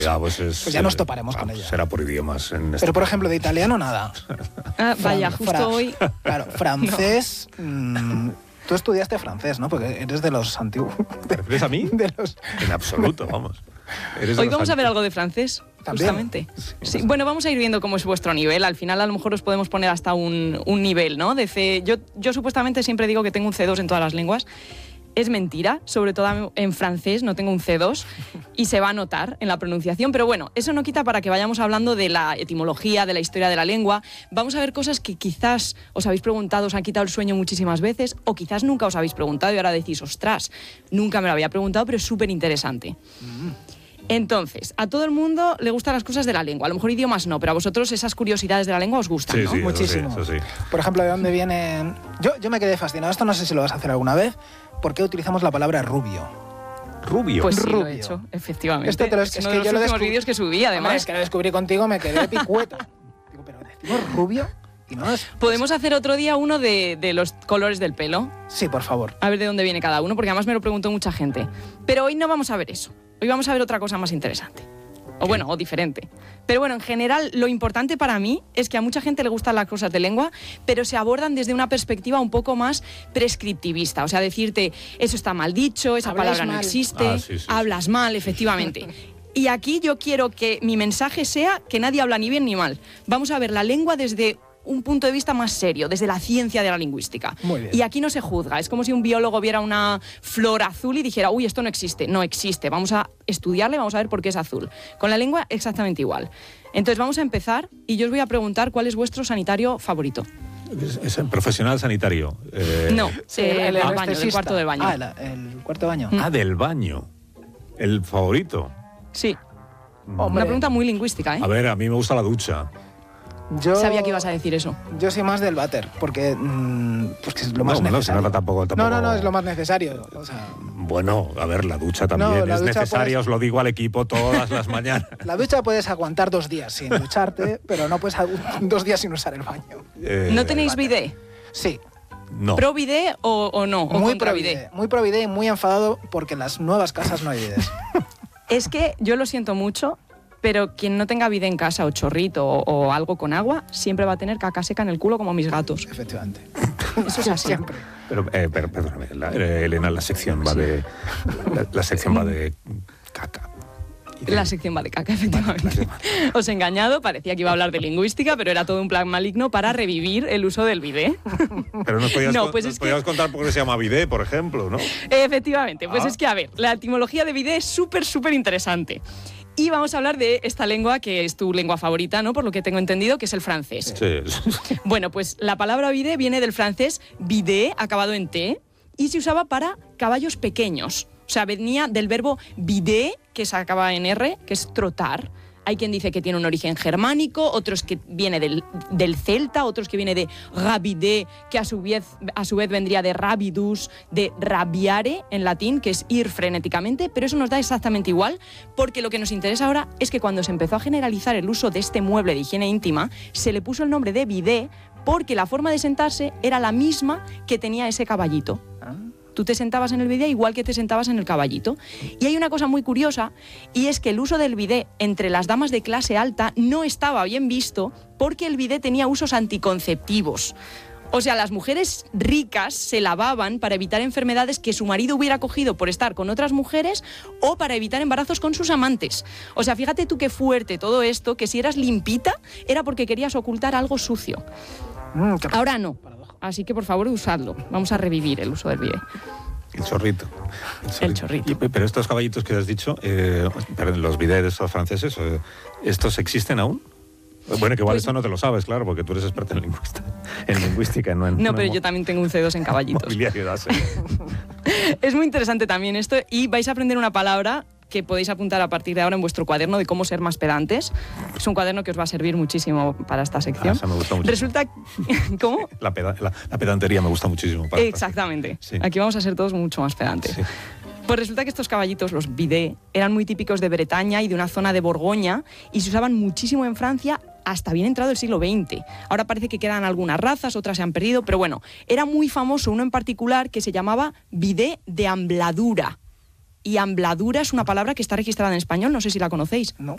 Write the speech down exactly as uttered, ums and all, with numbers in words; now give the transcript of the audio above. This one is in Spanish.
Ya, pues, es, pues ya nos toparemos ah, con ella. Será por idiomas. En este Pero, por caso. ejemplo, de italiano, nada. Ah, vaya, Fran- justo fra- hoy... Claro, francés... mmm, tú estudiaste francés, ¿no? Porque eres de los antiguos... ¿Te refieres a mí? De los... En absoluto, vamos. Eres de Hoy los vamos a ver antiguos. algo de francés, ¿También? justamente. Sí, bueno, vamos a ir viendo cómo es vuestro nivel. Al final, a lo mejor os podemos poner hasta un, un nivel, ¿no? De C. Yo, yo supuestamente siempre digo que tengo un C dos en todas las lenguas. Es mentira, sobre todo en francés no tengo un C dos y se va a notar en la pronunciación, pero bueno, eso no quita para que vayamos hablando de la etimología, de la historia de la lengua. Vamos a ver cosas que quizás os habéis preguntado, os han quitado el sueño muchísimas veces, o quizás nunca os habéis preguntado y ahora decís, ostras, nunca me lo había preguntado, pero es súper interesante. Entonces, a todo el mundo le gustan las cosas de la lengua, a lo mejor idiomas no, pero a vosotros esas curiosidades de la lengua os gustan, Sí, ¿no? sí, eso Muchísimo. sí, eso sí. Por ejemplo, ¿de dónde viene...? Yo, yo me quedé fascinado, esto no sé si lo vas a hacer alguna vez. ¿Por qué utilizamos la palabra rubio? Rubio. Pues sí, lo Rubio. he hecho, efectivamente. Esto te lo- es es uno que de yo los lo últimos descubrí- vídeos que subí, Hombre, además. es que lo descubrí contigo, me quedé picueta. Digo, pero decimos rubio y no es... Podemos hacer otro día uno de, de los colores del pelo, Sí, por favor. a ver de dónde viene cada uno, porque además me lo preguntó mucha gente. Pero hoy no vamos a ver eso. Hoy vamos a ver otra cosa más interesante. O bueno, o diferente. Pero bueno, en general, lo importante para mí es que a mucha gente le gustan las cosas de lengua, pero se abordan desde una perspectiva un poco más prescriptivista. O sea, decirte, eso está mal dicho, esa Habláis palabra no mal. existe, Ah, sí, sí, sí. hablas mal, efectivamente. Y aquí yo quiero que mi mensaje sea que nadie habla ni bien ni mal. Vamos a ver la lengua desde un punto de vista más serio, desde la ciencia de la lingüística. Muy bien. Y aquí no se juzga. Es como si un biólogo viera una flor azul y dijera, uy, esto no existe. No existe. Vamos a estudiarle, vamos a ver por qué es azul. Con la lengua exactamente igual. Entonces vamos a empezar y yo os voy a preguntar cuál es vuestro sanitario favorito. Es, es el profesional sanitario. Eh, No, Sí, eh, el, baño, del anestesista. cuarto del baño. Ah, el, el cuarto de baño. Mm. Ah, del baño. El favorito. Sí, Hombre, una pregunta muy lingüística, ¿eh? A ver, a mí me gusta la ducha. yo, Sabía que ibas a decir eso. Yo soy más del váter, porque, mm, porque es lo más No, bueno, necesario. se nota tampoco- tampoco- No, no, no, es lo más necesario. O sea, Bueno, a ver, la ducha también No, la es ducha necesaria, puedes- os lo digo al equipo todas las mañanas. la ducha puedes aguantar dos días sin ducharte, pero no puedes agu- dos días sin usar el baño. Eh, ¿No tenéis bidet? Sí, No. ¿Pro bidet o, o no? ¿O muy contra pro bidet? bidet, muy pro bidet y muy enfadado porque en las nuevas casas no hay bidets. Es que yo lo siento mucho, pero quien no tenga bidet en casa o chorrito o, o algo con agua, siempre va a tener caca seca en el culo como mis gatos. Efectivamente. Eso es así. Siempre. Pero, eh, pero perdóname, la- eh, Elena, la sección va de. La, la sección va de caca. Y de- La sección va de caca, efectivamente. Os he engañado, parecía que iba a hablar de lingüística, pero era todo un plan maligno para revivir el uso del bidet. Pero nos podías, No, con- pues nos es que- podías contar por qué se llama bidet, por ejemplo, ¿no? Efectivamente, pues Ah. es que, a ver, la etimología de bidet es súper, súper interesante. Y vamos a hablar de esta lengua que es tu lengua favorita, ¿no? Por lo que tengo entendido, que es el francés. Sí. Bueno, pues la palabra bidet viene del francés bidet, acabado en T, y se usaba para caballos pequeños. O sea, venía del verbo bidet, que se acaba en R, que es trotar. Hay quien dice que tiene un origen germánico, otros que viene del, del celta, otros que viene de rabide, que a su, vez, a su vez vendría de rabidus, de rabiare en latín, que es ir frenéticamente, pero eso nos da exactamente igual, porque lo que nos interesa ahora es que cuando se empezó a generalizar el uso de este mueble de higiene íntima, se le puso el nombre de bidet porque la forma de sentarse era la misma que tenía ese caballito. Tú te sentabas en el bidet igual que te sentabas en el caballito. Y hay una cosa muy curiosa, y es que el uso del bidet entre las damas de clase alta no estaba bien visto porque el bidet tenía usos anticonceptivos. O sea, las mujeres ricas se lavaban para evitar enfermedades que su marido hubiera cogido por estar con otras mujeres o para evitar embarazos con sus amantes. O sea, fíjate tú qué fuerte todo esto, que si eras limpita era porque querías ocultar algo sucio. Mm, qué Ahora no. Así que, por favor, usadlo. Vamos a revivir el uso del bidet. El chorrito. El chorrito. Y- pero estos caballitos que has dicho, eh, pero los bidets estos franceses, eh, ¿estos existen aún? Bueno, que igual Pues- esto no te lo sabes, claro, porque tú eres experta en lingüística, en lingüística, no en No, en pero mo- yo también tengo un C dos en caballitos. mobiliario, ya sé. Es muy interesante también esto y vais a aprender una palabra que podéis apuntar a partir de ahora en vuestro cuaderno de cómo ser más pedantes. Es un cuaderno que os va a servir muchísimo para esta sección. Ah, esa me gusta mucho. Resulta... ¿Cómo? La, peda- la- la pedantería me gusta muchísimo. para esta Exactamente. Sí. Aquí vamos a ser todos mucho más pedantes. Sí. Pues resulta que estos caballitos, los bidet, eran muy típicos de Bretaña y de una zona de Borgoña y se usaban muchísimo en Francia hasta bien entrado el siglo veinte. Ahora parece que quedan algunas razas, otras se han perdido, pero bueno, era muy famoso uno en particular que se llamaba bidet de ambladura. Y ambladura es una palabra que está registrada en español, no sé si la conocéis. No.